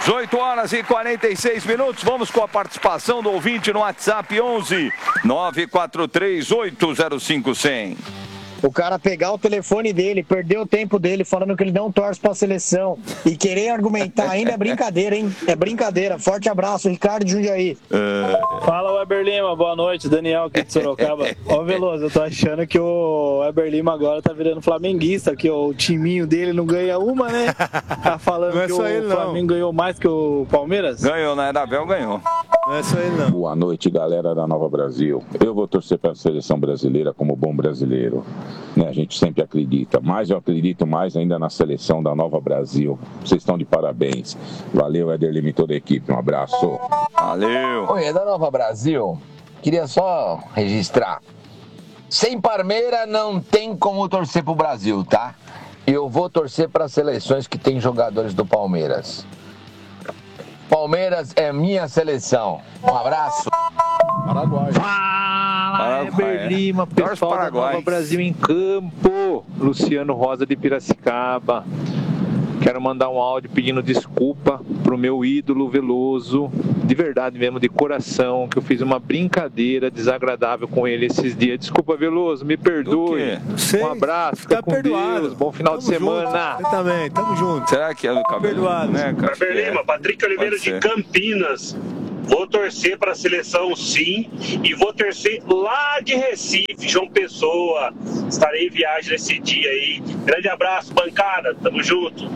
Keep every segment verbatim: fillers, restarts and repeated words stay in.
dezoito horas e quarenta e seis minutos. Vamos com a participação do ouvinte no WhatsApp onze nove quatro três oito zero cinco cem. O cara pegar o telefone dele, perder o tempo dele falando que ele não torce pra seleção e querer argumentar ainda é brincadeira, hein? É brincadeira. Forte abraço, Ricardo Jundiaí. Uh... Fala, Weber Lima. Boa noite, Daniel aqui de Sorocaba. Ó, Veloso, eu tô achando que o Weber Lima agora tá virando flamenguista, que o timinho dele não ganha uma, né? Tá falando é que o ele, Flamengo ganhou mais que o Palmeiras? Ganhou, né? Abel ganhou. Não é só ele, não. Boa noite, galera da Nova Brasil. Eu vou torcer pra seleção brasileira como bom brasileiro. Né, a gente sempre acredita, mas eu acredito mais ainda na seleção da Nova Brasil. Vocês estão de parabéns. Valeu, Éder Lima e toda a equipe. Um abraço. Valeu. Oi, é da Nova Brasil. Queria só registrar. Sem Parmeira não tem como torcer pro Brasil, tá? Eu vou torcer para as seleções que tem jogadores do Palmeiras. Palmeiras é minha seleção. Um abraço. Paraguai. Fala, Weber Lima, pessoal da Nova Brasil em campo. Luciano Rosa de Piracicaba. Quero mandar um áudio pedindo desculpa pro meu ídolo Veloso, de verdade mesmo, de coração, que eu fiz uma brincadeira desagradável com ele esses dias. Desculpa, Veloso, me perdoe. Um abraço, fica com Deus, bom final tamo de semana. Você também, tamo junto. Será que é do cabelo? Perdoado, né, cara? Weber Lima, Patrick Oliveira de Campinas. Vou torcer para a seleção, sim, e vou torcer lá de Recife, João Pessoa. Estarei em viagem nesse dia aí. Grande abraço, bancada. Tamo junto.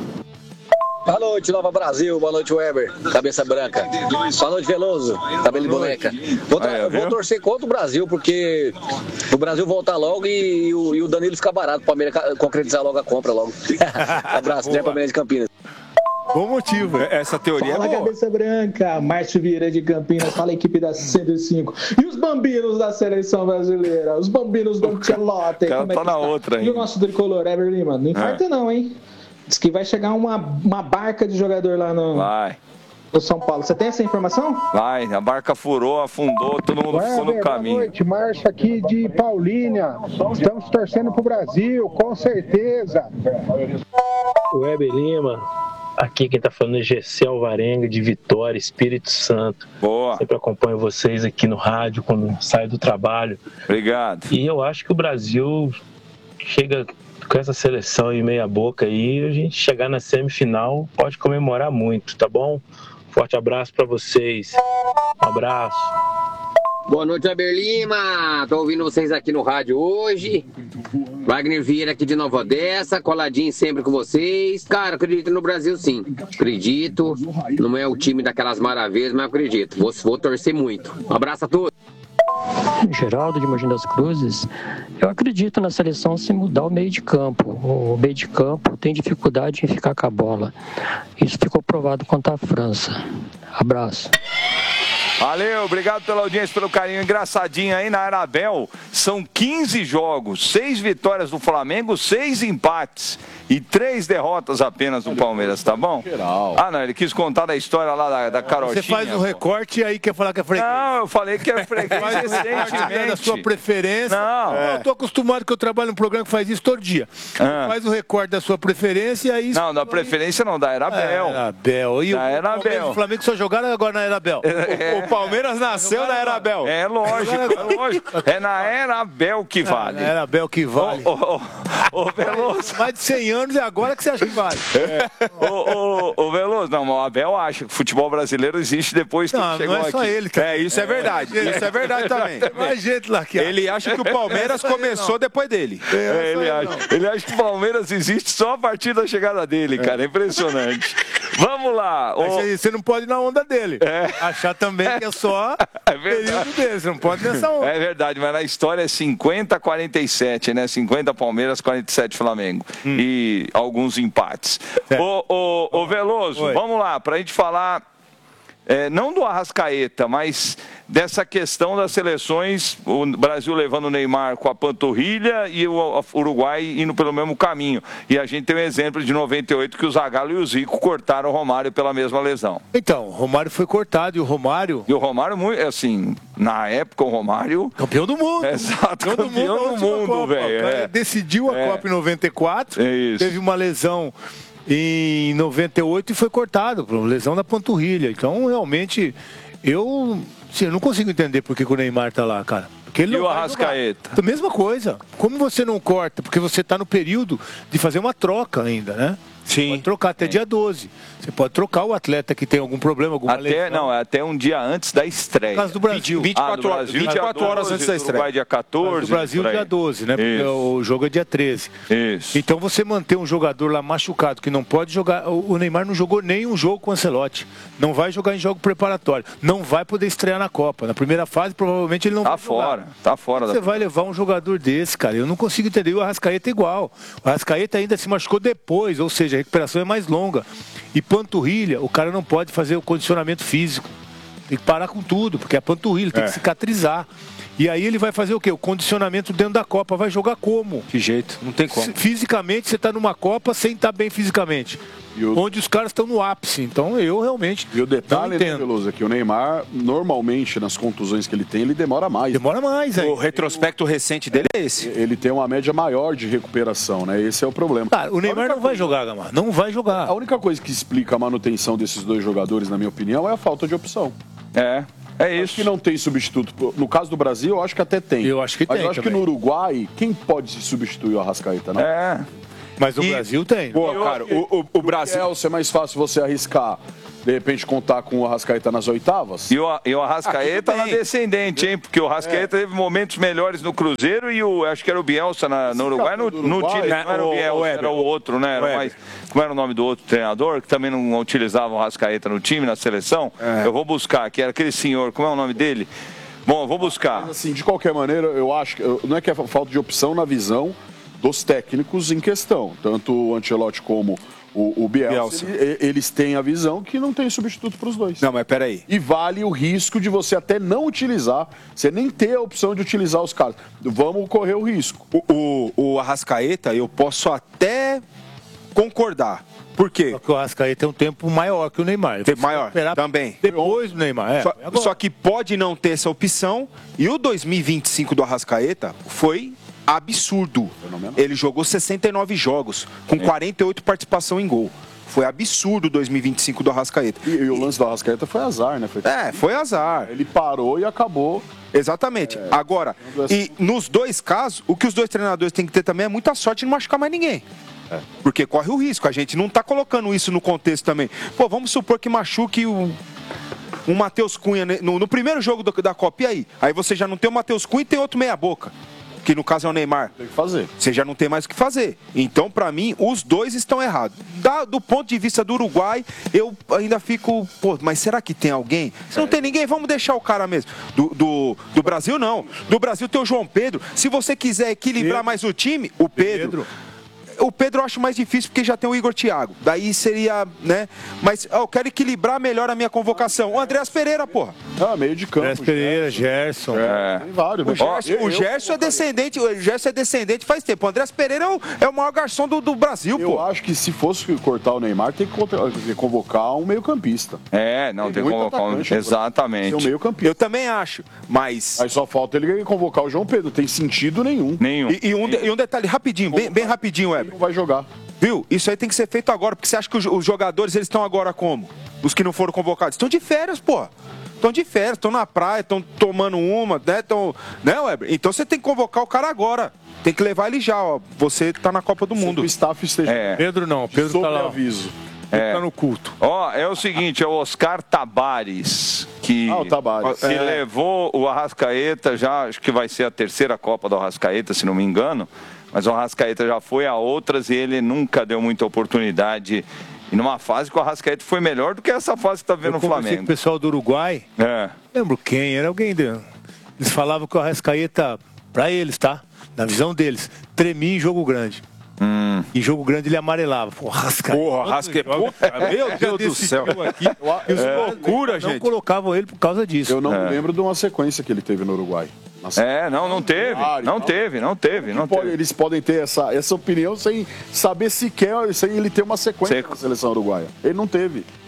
Boa noite, Nova Brasil. Boa noite, Weber. Cabeça branca. Boa noite, Veloso. Cabelo de boneca. Vou, ah, vou torcer contra o Brasil, porque o Brasil voltar logo e, e, o, e o Danilo ficar barato. O Palmeiras concretizar logo a compra logo. Abraço, né, Palmeiras de Campinas. Bom motivo. Essa teoria fala, é boa. Cabeça branca. Márcio Vieira de Campinas. Fala, equipe da cento e cinco. E os bambinos da seleção brasileira? Os bambinos do Ancelotti. O cara Como é tá que na tá? outra ainda. E o nosso tricolor, Weber Lima? Não infarta é. não, hein? Diz que vai chegar uma, uma barca de jogador lá no, vai. no São Paulo. Você tem essa informação? Vai, a barca furou, afundou, todo mundo Weber, ficou no caminho. Boa noite, Márcio aqui de Paulínia. Estamos torcendo pro Brasil, com certeza. Weber Lima, aqui quem tá falando é Gessé Alvarenga, de Vitória, Espírito Santo. Boa. Sempre acompanho vocês aqui no rádio quando saio do trabalho. Obrigado. E eu acho que o Brasil chega com essa seleção em meia boca aí, a gente chegar na semifinal pode comemorar muito, tá bom? Forte abraço pra vocês. Um abraço. Boa noite, Weber Lima. Tô ouvindo vocês aqui no rádio hoje. Wagner Vieira aqui de Nova Odessa, coladinho sempre com vocês. Cara, acredito no Brasil, sim. Acredito. Não é o time daquelas maravilhas, mas acredito. Vou, vou torcer muito. Um abraço a todos. Geraldo de Mogi das Cruzes, eu acredito na seleção se mudar o meio de campo. O meio de campo tem dificuldade em ficar com a bola. Isso ficou provado contra a França. Abraço. Valeu, obrigado pela audiência, pelo carinho. Engraçadinho aí na Arabel, são quinze jogos, seis vitórias do Flamengo, seis empates e três derrotas apenas do Palmeiras, tá bom? Ah, não, ele quis contar da história lá da, da Carotinha. Você faz um recorte e aí quer falar que é freguês. Não, eu falei que é freguês recentemente. Da sua preferência. Não. É. Eu tô acostumado que eu trabalho num programa que faz isso todo dia. Ah. Faz o recorte da sua preferência e aí... Não, da preferência não, da Arabel. Da Arabel. E da o Arabel. O Flamengo só jogaram agora na Arabel. É. O, o Palmeiras nasceu na Arabel. É lógico, é lógico. É na Arabel que vale. É na Arabel que vale. Ô, ô, ô, ô, Veloso. Mais de cem anos é agora que você acha que vale. É. Ô, ô, ô, Veloso, não, o Abel acha que o futebol brasileiro existe depois que não, chegou não é só aqui. ele. Tá? É, isso é verdade. Isso é verdade também. Tem mais gente lá que Ele acha que o Palmeiras começou depois dele. É, ele, acha, ele acha que o Palmeiras existe só a partir da chegada dele, cara. É impressionante. Vamos lá. Ô... Você não pode ir na onda dele. É. Achar também que é só é período dele. Você não pode nessa onda. É verdade, mas na história é cinquenta a quarenta e sete, né? cinquenta Palmeiras, quarenta e sete Flamengo. Hum. E alguns empates. Ô, ô, ô Veloso, Oi. vamos lá, pra gente falar... É, não do Arrascaeta, mas dessa questão das seleções, o Brasil levando o Neymar com a panturrilha e o Uruguai indo pelo mesmo caminho. E a gente tem um exemplo de noventa e oito que o Zagallo e o Zico cortaram o Romário pela mesma lesão. Então, o Romário foi cortado e o Romário... E o Romário, assim, na época o Romário... Campeão do mundo. Exato, campeão, campeão do mundo, velho. É. Decidiu a é. Copa em noventa e quatro, é isso. Teve uma lesão... em noventa e oito e foi cortado por lesão da panturrilha. Então, realmente, eu, assim, eu não consigo entender por que, que o Neymar tá lá, cara. Porque ele e não o Arrascaeta? A mesma coisa. Como você não corta? Porque você está no período de fazer uma troca ainda, né? Sim. Pode trocar até Sim. dia doze. Você pode trocar o atleta que tem algum problema, alguma até, lesão. Não, é até um dia antes da estreia. No caso do Brasil. vinte, vinte e quatro, ah, do Brasil, vinte e quatro dia horas doze, antes da estreia. Vai dia quatorze. No Brasil, dia doze, né? Porque Isso. o jogo é dia treze. Isso. Então você manter um jogador lá machucado, que não pode jogar... O Neymar não jogou nenhum jogo com o Ancelotti. Não vai jogar em jogo preparatório. Não vai poder estrear na Copa. Na primeira fase, provavelmente, ele não tá vai fora, jogar. Tá fora. Você vai levar um jogador desse, cara. Eu não consigo entender. E o Arrascaeta é igual. O Arrascaeta ainda se machucou depois, ou seja, a recuperação é mais longa. E panturrilha, o cara não pode fazer o condicionamento físico. Tem que parar com tudo, porque é panturrilha, tem é. que cicatrizar. E aí ele vai fazer o quê? O condicionamento dentro da Copa. Vai jogar como? Que jeito? Não tem como. Fisicamente, você está numa Copa sem estar bem fisicamente. O... Onde os caras estão no ápice. Então eu realmente. E o detalhe, né, Veloso, é que o Neymar, normalmente, nas contusões que ele tem, ele demora mais. Demora mais, hein? O retrospecto recente dele é esse. Ele tem uma média maior de recuperação, né? Esse é o problema. Cara, o Neymar não vai jogar, Gamar. Não vai jogar. A única coisa que explica a manutenção desses dois jogadores, na minha opinião, é a falta de opção. É. É isso. Acho que não tem substituto. No caso do Brasil, eu acho que até tem. Eu acho que Mas tem. eu acho também. que no Uruguai, quem pode se substituir o Arrascaeta, não? É. Mas no e... Brasil tem. Pô, cara, o, o, o Brasil. É mais fácil você arriscar, de repente, contar com o Arrascaeta nas oitavas. E o, e o Arrascaeta ah, na descendente, hein? Porque o Arrascaeta é. teve momentos melhores no Cruzeiro e o, acho que era o Bielsa na, no Uruguai. No, no Uruguai, time, não era o Bielsa, era o outro, né? Era mais, como era o nome do outro treinador, que também não utilizava o Arrascaeta no time, na seleção? É. Eu vou buscar, que era aquele senhor, como é o nome dele? Bom, eu vou buscar. Mas, assim, de qualquer maneira, eu acho que não é que é falta de opção na visão dos técnicos em questão. Tanto o Ancelotti como o, o Bielsa, Bielsa. Ele, eles têm a visão que não tem substituto para os dois. Não, mas peraí. E vale o risco de você até não utilizar, você nem ter a opção de utilizar os caras. Vamos correr o risco. O, o, o Arrascaeta, eu posso até concordar. Por quê? Porque o Arrascaeta tem um tempo maior que o Neymar. Tem maior, também. Depois do Neymar, é. Só, só que pode não ter essa opção. E o dois mil e vinte e cinco do Arrascaeta foi absurdo. Ele jogou sessenta e nove jogos, com quarenta e oito participação em gol. Foi absurdo o dois mil e vinte e cinco do Arrascaeta. E, e o lance do Arrascaeta foi azar, né? Foi... É, foi azar. Ele parou e acabou. Exatamente. É... Agora, e nos dois casos, o que os dois treinadores têm que ter também é muita sorte de não machucar mais ninguém. É. Porque corre o risco. A gente não tá colocando isso no contexto também. Pô, vamos supor que machuque o... um Matheus Cunha no, no primeiro jogo do, da Copa. E aí? Aí você já não tem o Matheus Cunha e tem outro meia boca. Que no caso é o Neymar. Tem que fazer. Você já não tem mais o que fazer. Então, pra mim, os dois estão errados. Da, do ponto de vista do Uruguai, eu ainda fico... Pô, mas será que tem alguém? Se não tem ninguém, vamos deixar o cara mesmo. Do, do, do Brasil, não. Do Brasil tem o João Pedro. Se você quiser equilibrar Pedro. mais o time, o Pedro... Pedro. O Pedro eu acho mais difícil porque já tem o Igor Thiago. Daí seria, né? Mas ó, eu quero equilibrar melhor a minha convocação. O Andreas Pereira, porra. Ah, meio de campo. Andreas Pereira, Gerson. É. Tem vários. O Gerson, eu, o Gerson eu, é descendente, o Gerson é descendente faz tempo. O Andreas Pereira é o, é o maior garçom do, do Brasil, eu pô. Eu acho que se fosse cortar o Neymar, tem que convocar um meio campista. É, não, tem, tem que convocar um... Exatamente. Um meio campista. Eu também acho, mas... Aí só falta ele convocar o João Pedro. Tem sentido nenhum. Nenhum. E, e, um, nenhum. e um detalhe, rapidinho, bem, bem rapidinho, Weber. Ele não vai jogar. Viu? Isso aí tem que ser feito agora, porque você acha que os jogadores, eles estão agora como? Os que não foram convocados? Estão de férias, pô. Estão de férias, estão na praia, estão tomando uma, né? Tão... Né, Weber? Então você tem que convocar o cara agora. Tem que levar ele já, ó. Você tá na Copa do Mundo. O staff esteja... É. Pedro não, Pedro Sobre tá lá. aviso. É. Tá no culto. Ó, é o seguinte, é o Oscar Tabares, que, ah, o Tabares. que é. levou o Arrascaeta, já acho que vai ser a terceira Copa do Arrascaeta, se não me engano. Mas o Arrascaeta já foi a outras e ele nunca deu muita oportunidade. E numa fase que o Arrascaeta foi melhor do que essa fase que está vendo no Flamengo. Com o pessoal do Uruguai, é. lembro quem, era alguém de... Eles falavam que o Arrascaeta, para eles, tá? Na visão deles, tremia em jogo grande. Hum. Em jogo grande ele amarelava. Porra, Arrascaeta. Porra, Arrascaeta. Meu Deus do céu. Aqui, e os é. loucura, gente. Não colocavam ele por causa disso. Eu não é. me lembro de uma sequência que ele teve no Uruguai. Nossa. É, não, não teve, não teve, não teve, não pode, teve. Eles podem ter essa, essa opinião sem saber sequer, sem ele ter uma sequência Seco. na seleção uruguaia. Ele não teve. Boa!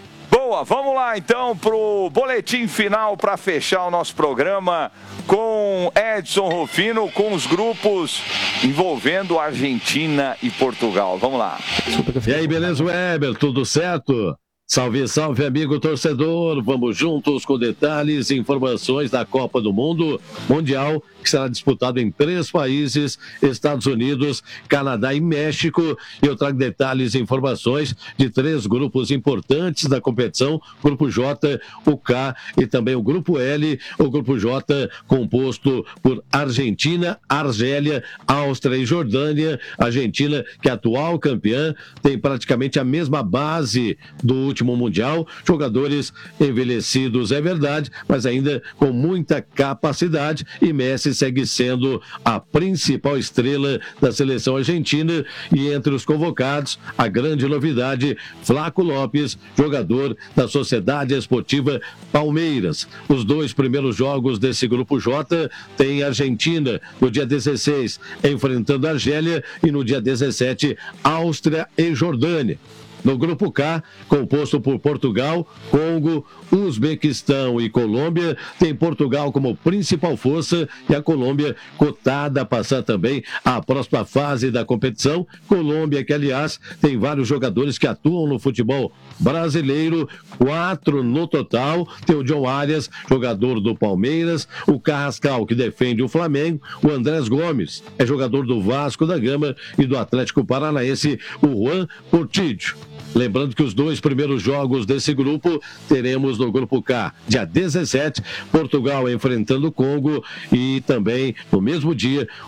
Boa, vamos lá então pro boletim final para fechar o nosso programa com Edson Rufino, com os grupos envolvendo Argentina e Portugal. Vamos lá. E aí, beleza, Weber? Tudo certo? Salve, salve, amigo torcedor. Vamos juntos com detalhes e informações da Copa do Mundo Mundial, que será disputado em três países, Estados Unidos, Canadá e México. E eu trago detalhes e informações de três grupos importantes da competição, Grupo J, o K e também o Grupo L. O Grupo J composto por Argentina, Argélia, Áustria e Jordânia. Argentina, que é atual campeã, tem praticamente a mesma base do último Mundial, jogadores envelhecidos, é verdade, mas ainda com muita capacidade, e Messi segue sendo a principal estrela da seleção argentina. E entre os convocados, a grande novidade, Flaco Lopes, jogador da Sociedade Esportiva Palmeiras. Os dois primeiros jogos desse Grupo J tem Argentina no dia dezesseis enfrentando a Argélia e no dia dezessete Áustria e Jordânia. No Grupo K, composto por Portugal, Congo, Uzbequistão e Colômbia, tem Portugal como principal força e a Colômbia cotada a passar também à próxima fase da competição. Colômbia, que aliás tem vários jogadores que atuam no futebol brasileiro, quatro no total. Tem o John Arias, jogador do Palmeiras, o Carrascal, que defende o Flamengo, o Andrés Gomes, é jogador do Vasco da Gama, e do Atlético Paranaense, o Juan Portillo. Lembrando que os dois primeiros jogos desse grupo teremos no Grupo K, dia dezessete, Portugal enfrentando o Congo, e também no mesmo dia